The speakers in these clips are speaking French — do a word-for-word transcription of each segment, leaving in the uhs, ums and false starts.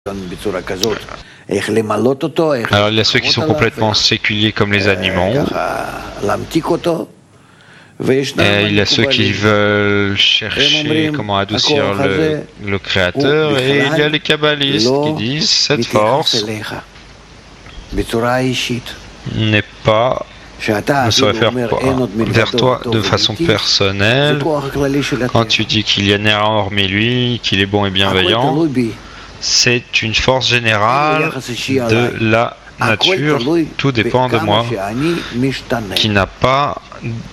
Alors il y a ceux qui sont complètement séculiers comme les animaux. Et il y a ceux qui veulent chercher comment adoucir le, le Créateur, et il y a les kabbalistes qui disent cette force n'est pas, ne se réfère pas vers toi de façon personnelle. Quand tu dis qu'il y a rien hormis lui, qu'il est bon et bienveillant, c'est une force générale de la nature, tout dépend de moi, qui n'a pas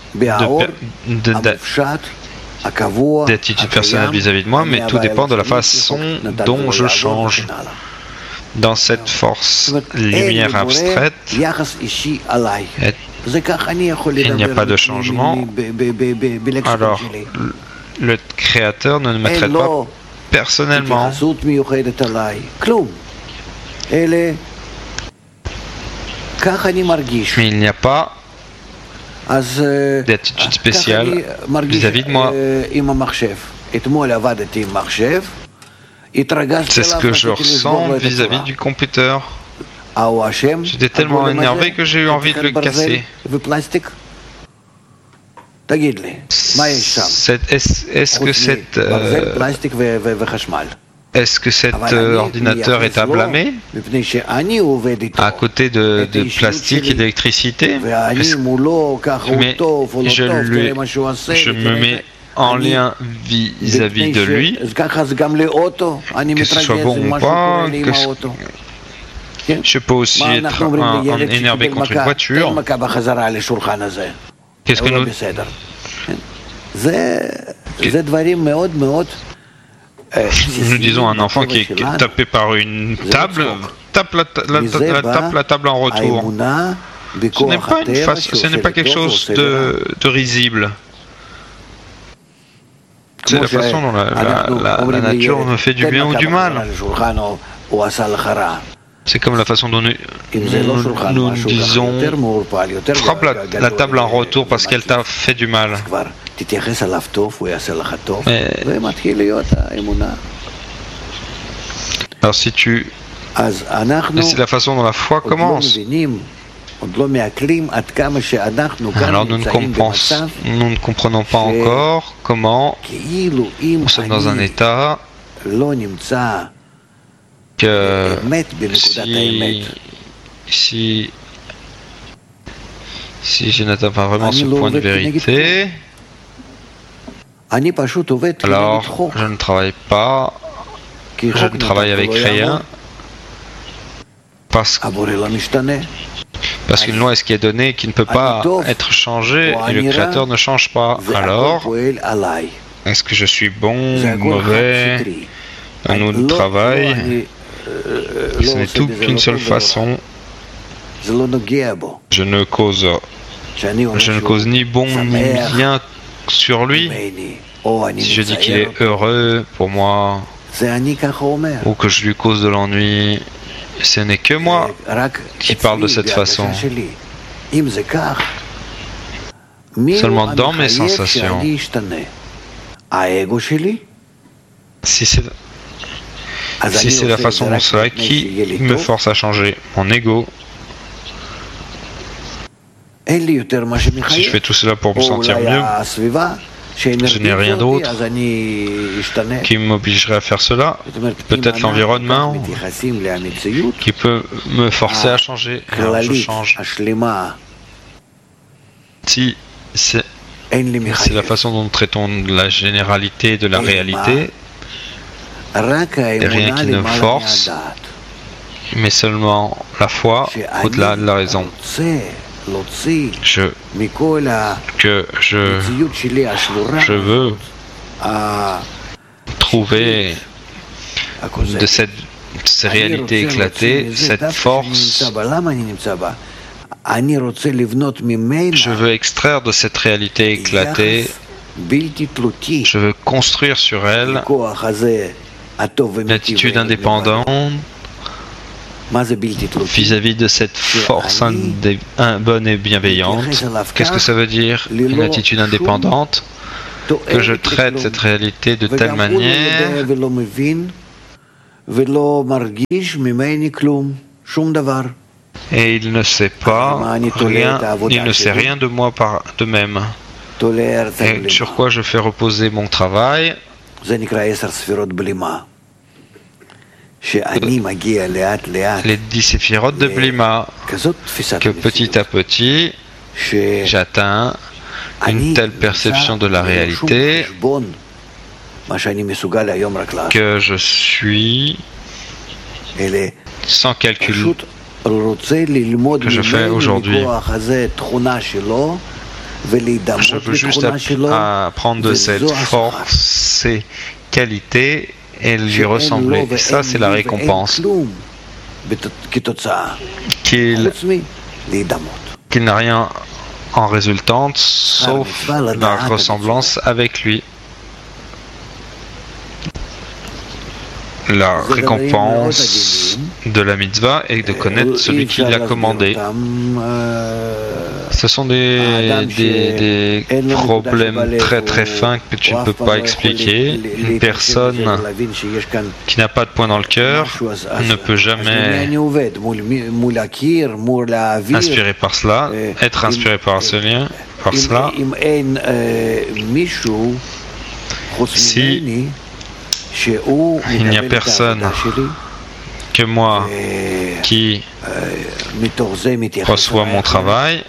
d'attitude personnelle vis-à-vis de moi, mais tout dépend de la façon dont je change. Dans cette force lumière abstraite, il n'y a pas de changement, alors le Créateur ne me traite pas personnellement. Mais il n'y a pas d'attitude spéciale vis-à-vis de moi. C'est ce que je ressens vis-à-vis du computer. J'étais tellement énervé que j'ai eu envie de le casser. Est-ce que cette, euh, est-ce que cet euh, ordinateur est à blâmer à côté de, de plastique et d'électricité? Mais je, lui, je me mets en lien vis-à-vis de lui, que ce soit bon ou pas, que ce, je peux aussi être un, un énervé contre une voiture. Qu'est-ce que nous... Nous disons à un enfant qui est tapé par une table, tape la, la, la, tape la table en retour. Ce n'est pas, une face, ce n'est pas quelque chose de, de risible. C'est la façon dont la, la, la, la nature me fait du bien ou du mal. C'est comme la façon dont nous, nous, nous disons frappe la, la table en retour parce qu'elle t'a fait du mal. Mais, alors si tu... Mais c'est la façon dont la foi commence. Alors nous ne, nous ne comprenons pas encore comment nous sommes dans un état que si, si, si je n'atteins pas vraiment ce point de vérité, alors je ne travaille pas, je ne travaille avec rien, parce que Parce qu'une loi est ce qui est donné qui ne peut pas être changée et le Créateur ne change pas. Alors, est-ce que je suis bon, mauvais, un autre travail? Ce n'est tout qu'une seule façon. Je ne cause, je ne cause ni bon ni bien sur lui. Si je dis qu'il est heureux pour moi ou que je lui cause de l'ennui, ce n'est que moi qui parle de cette façon. Seulement dans mes sensations. Si c'est si c'est la façon dont cela, qui me force à changer? Mon ego. Si je fais tout cela pour me sentir mieux, je n'ai rien d'autre qui m'obligerait à faire cela. Peut-être l'environnement qui peut me forcer à changer. Alors je change. Si c'est la façon dont nous traitons la généralité de la réalité, et rien qui ne force, mais seulement la foi au-delà de la raison. Je, que je, je veux trouver de cette, cette réalité éclatée, cette force. Je veux extraire de cette réalité éclatée, je veux construire sur elle une attitude indépendante vis-à-vis de cette force bonne et bienveillante. Qu'est-ce que ça veut dire, une attitude indépendante? Que je traite cette réalité de telle manière Et il ne sait pas rien, il ne sait rien de moi par de même. Et sur quoi je fais reposer mon travail? Les dix séphirotes de Blima, que petit à petit, j'atteins une telle perception de la réalité que je suis sans calcul que je fais aujourd'hui. Je veux juste apprendre de cette force, ces qualités et lui ressembler. Et ça, c'est la récompense. Qu'il qu'il n'a rien en résultante, sauf la ressemblance avec lui. La récompense de la mitzvah est de connaître celui qui l'a commandé. Ce sont des, des, des problèmes très très fins que tu ne peux pas expliquer. Une personne qui n'a pas de point dans le cœur ne peut jamais inspiré par cela, être inspiré par ce lien, par cela. Si il n'y a personne que moi qui reçoit mon travail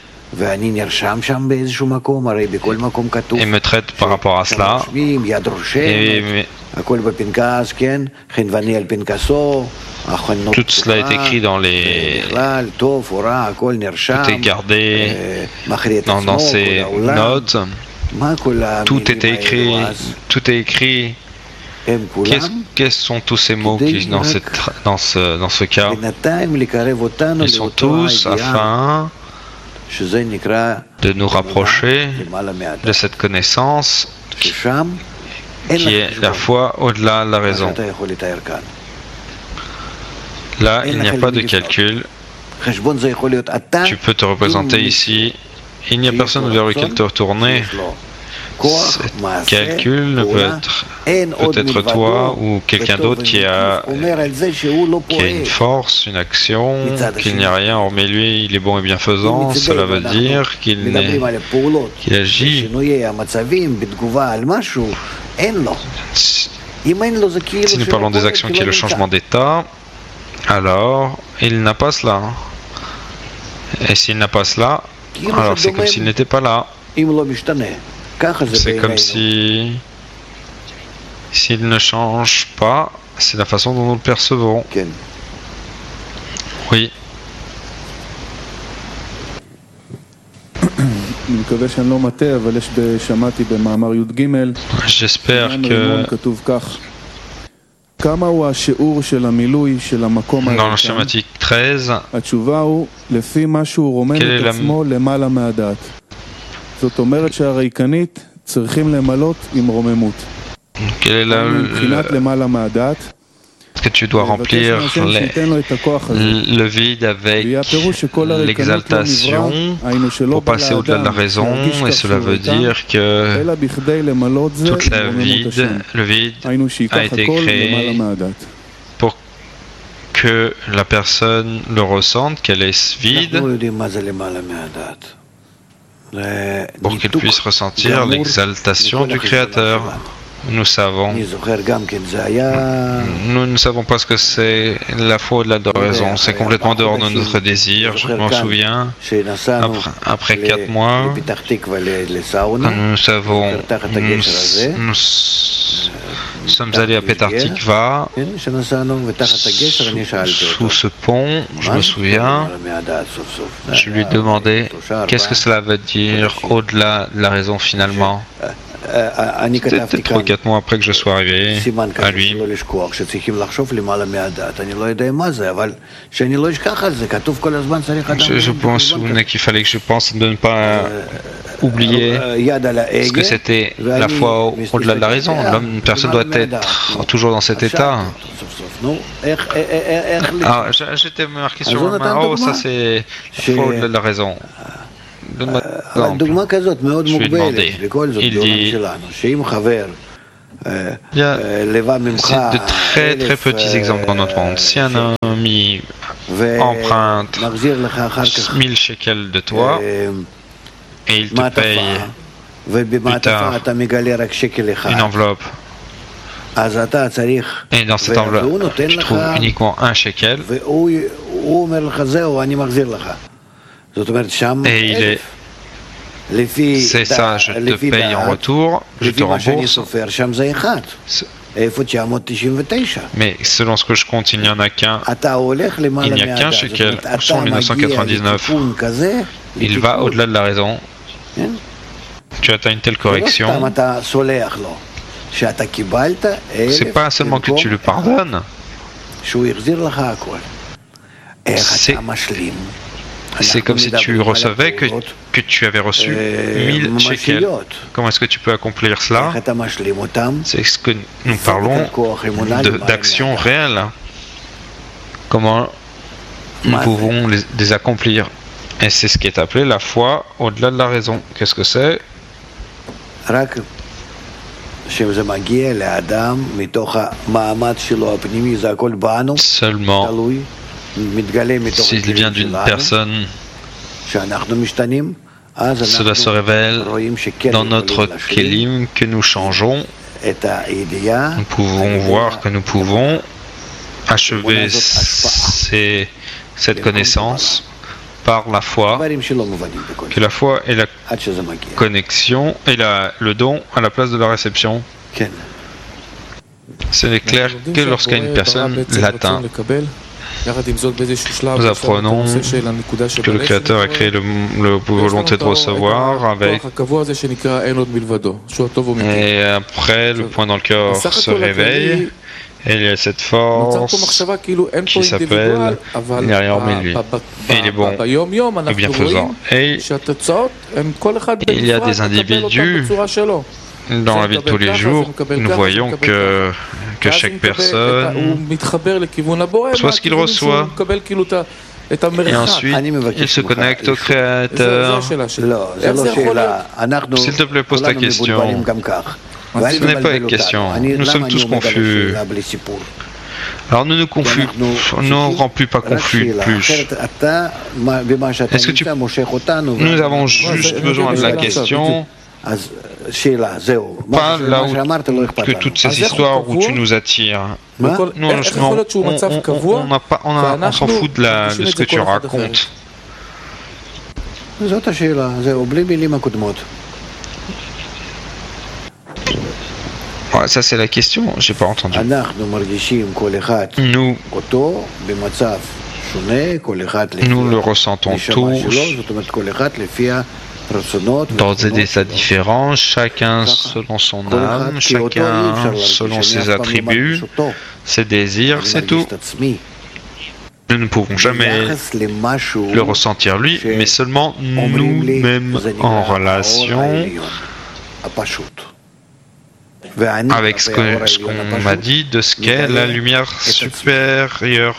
et me traite par rapport à cela, et tout cela est écrit dans les... Tout est gardé dans, dans ces notes. Tout est écrit. Tout est écrit. Qu'est-ce, quels sont tous ces mots qui dans, cette, dans, ce, dans ce cas? Ils sont tous afin de nous rapprocher de cette connaissance qui, qui est la foi au-delà de la raison. Là, il n'y a pas de calcul. Tu peux te représenter ici. Il n'y a personne vers lequel te retourner. Ce calcul ne peut être peut-être toi ou quelqu'un d'autre qui a, qui a une force, une action, qu'il n'y a rien hormis lui, il est bon et bienfaisant. Cela veut dire qu'il, qu'il agit. Si nous parlons des actions qui est le changement d'état, alors il n'a pas cela. Et s'il n'a pas cela, alors c'est comme s'il n'était pas là. C'est comme si, s'il ne change pas, c'est la façon dont nous le percevons. Oui. J'espère que dans le schématique treize, quelle est la Quel est la, le, que tu dois remplir les, le vide avec l'exaltation pour passer au-delà de la raison, et cela veut dire que toute la vide, le vide a été créé pour que la personne le ressente, qu'elle est vide, pour qu'elle puisse ressentir l'exaltation du Créateur. Nous savons. Nous ne savons pas ce que c'est la foi au-delà de la raison. C'est complètement dehors de notre désir. Je m'en souviens. Après, après quatre mois, nous savons. Nous, nous sommes allés à Petar Tikva, sous ce pont. Je me souviens. Je lui demandais qu'est-ce que cela veut dire au-delà de la raison finalement. C'était peut-être trois quatre mois après que je sois arrivé à lui. Je, je pense qu'il fallait que je pense de ne pas oublier ce que c'était la foi au-delà de la raison. L'homme, une personne doit être toujours dans cet état. Ah, j'étais marqué sur ma main. Oh, ça c'est la foi au-delà de la raison. Je lui ai demandé. Il dit, Il y a de très très petits exemples dans notre monde. Si un ami emprunte mille shekels de toi et il te paye plus tard une enveloppe, et dans cette enveloppe tu trouves uniquement un shekel, et il est c'est ça, je te paye en retour, je te rembourse. Mais selon ce que je compte, il n'y en a qu'un. Il n'y a qu'un shekel. Où sont les neuf cent quatre-vingt-dix-neuf? Il va au-delà de la raison. Tu atteins une telle correction. C'est pas seulement que tu le pardonnes. C'est C'est comme si tu recevais que, que tu avais reçu mille shekels. Comment est-ce que tu peux accomplir cela? C'est ce que nous parlons d'actions réelles. Comment nous pouvons les, les accomplir? Et c'est ce qui est appelé la foi au-delà de la raison. Qu'est-ce que c'est? Seulement s'il vient d'une personne, cela se révèle dans notre kelim que nous changeons. Nous pouvons voir que nous pouvons achever ces, cette connaissance par la foi, que la foi est la connexion et la, le don à la place de la réception. C'est clair que lorsqu'une personne l'atteint. Nous apprenons que le Créateur a créé le, le volonté de recevoir avec, et après le point dans le cœur se réveille et il y a cette force qui s'appelle il n'y a rien hormis lui et il est bon et bienfaisant, et il y a des individus dans la vie de tous les jours. Nous voyons que, que chaque personne soit ce qu'il reçoit et ensuite il se connecte au Créateur. S'il te plaît, pose ta question. Ce n'est pas une question. Nous sommes tous confus. Alors ne nous confus, ne nous rends plus pas confus plus. Est-ce que tu... Nous avons juste besoin de la question. Pas là où que toutes ces histoires où tu nous attires. Nous, on, on, on, a pas, on, a, on s'en fout de, la, de ce que tu racontes. Ouais, ça c'est la question, j'ai pas entendu. Nous, nous le ressentons tous. Dans des états différents, chacun selon son âme, chacun selon ses attributs, ses désirs, c'est tout. Nous ne pouvons jamais le ressentir lui, mais seulement nous-mêmes en relation avec ce qu'on ce qu'on m'a dit de ce qu'est la lumière supérieure.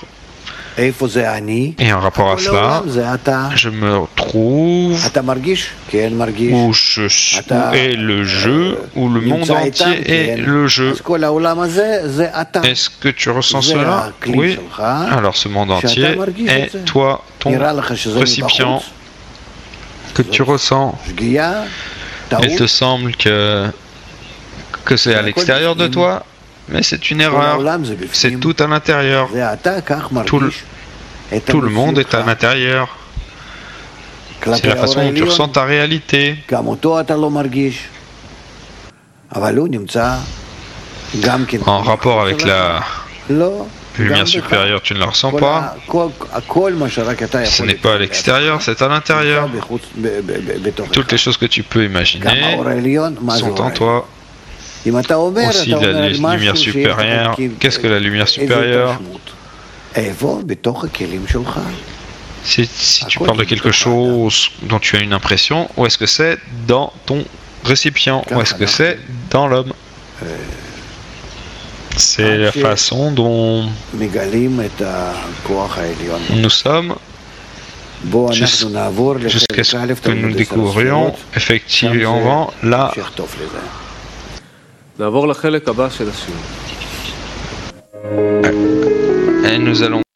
Et en rapport à cela, je me trouve où, je, où est le jeu, où le monde entier est le jeu. Est-ce que tu ressens cela? Oui. Alors ce monde entier est toi, ton récipient que tu ressens. Il te semble que, que c'est à l'extérieur de toi? Mais c'est une erreur. C'est tout à l'intérieur. Tout le, tout le monde est à l'intérieur. C'est la façon dont tu ressens ta réalité. En rapport avec la lumière supérieure, tu ne la ressens pas. Ce n'est pas à l'extérieur, c'est à l'intérieur. Toutes les choses que tu peux imaginer sont en toi. Aussi la lumière supérieure. Qu'est-ce que la lumière supérieure? Si, si tu parles de quelque chose dont tu as une impression, où est-ce que c'est dans ton récipient? Où est-ce que c'est dans l'homme? C'est la façon dont nous sommes jusqu'à ce que nous découvrions effectivement la Et nous allons